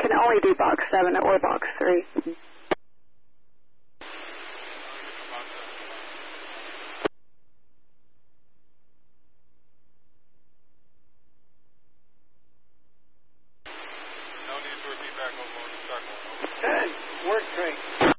can only do box 7 or box 3. No need to repeat back over on the start one. Work train.